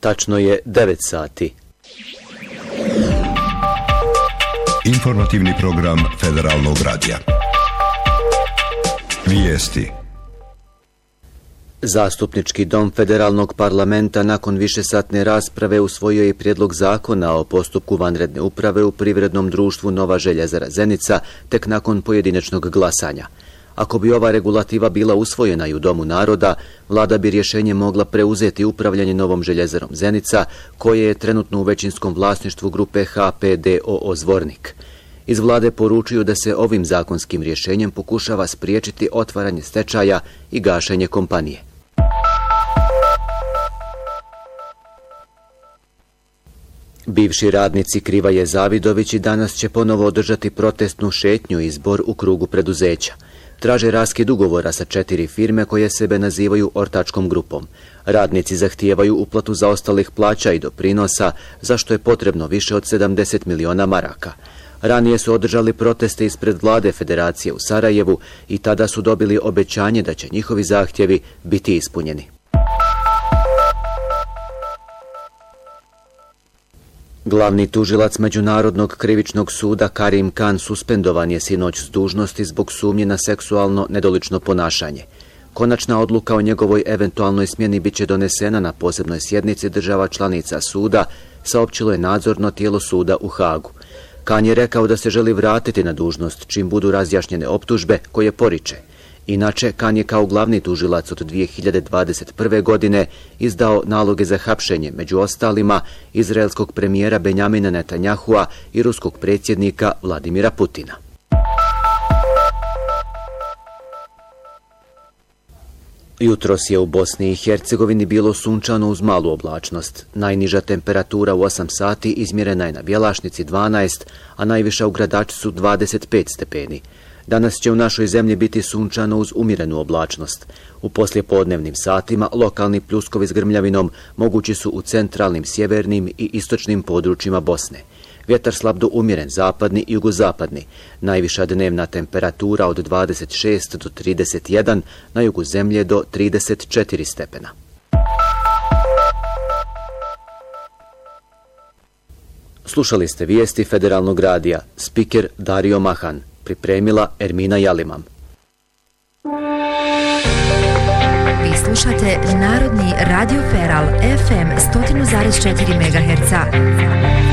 Tačno je 9 sati. Informativni program Federalnog radija. Vijesti. Zastupnički dom Federalnog parlamenta nakon višesatne rasprave usvojio je prijedlog zakona o postupku vanredne uprave u privrednom društvu Nova željezara Zenica tek nakon pojedinačnog glasanja. Ako bi ova regulativa bila usvojena i u Domu naroda, vlada bi rješenje mogla preuzeti upravljanje Novom željezarom Zenica, koje je trenutno u većinskom vlasništvu grupe HPDOO Zvornik. Iz vlade poručuju da se ovim zakonskim rješenjem pokušava spriječiti otvaranje stečaja i gašenje kompanije. Bivši radnici Krivaje Zavidovići danas će ponovo održati protestnu šetnju i zbor u krugu preduzeća. Traže raskid ugovora sa 4 firme koje sebe nazivaju ortačkom grupom. Radnici zahtijevaju uplatu zaostalih plaća i doprinosa, za što je potrebno više od 70 miliona maraka. Ranije su održali proteste ispred vlade Federacije u Sarajevu i tada su dobili obećanje da će njihovi zahtjevi biti ispunjeni. Glavni tužilac Međunarodnog krivičnog suda Karim Khan suspendovan je sinoć s dužnosti zbog sumnje na seksualno nedolično ponašanje. Konačna odluka o njegovoj eventualnoj smjeni bit će donesena na posebnoj sjednici država članica suda, saopćilo je nadzorno tijelo suda u Hagu. Khan je rekao da se želi vratiti na dužnost čim budu razjašnjene optužbe koje poriče. Inače, Khan je kao glavni tužilac od 2021. godine izdao naloge za hapšenje, među ostalima, izraelskog premijera Benjamina Netanjahua i ruskog predsjednika Vladimira Putina. Jutros je u Bosni i Hercegovini bilo sunčano uz malu oblačnost. Najniža temperatura u 8 sati izmjerena je na Bjelašnici 12, a najviša u Gradačcu 25 stepeni. Danas će u našoj zemlji biti sunčano uz umjerenu oblačnost. U poslijepodnevnim satima lokalni pljuskovi s grmljavinom mogući su u centralnim, sjevernim i istočnim područjima Bosne. Vjetar slab do umjeren zapadni i jugozapadni. Najviša dnevna temperatura od 26 do 31, na jugu zemlje do 34 stepena. Slušali ste vijesti Federalnog radija. Spiker Dario Mahan. Pripremila Ermina Jalimam. Vi slušate Narodni radio Feral FM 100,4 MHz.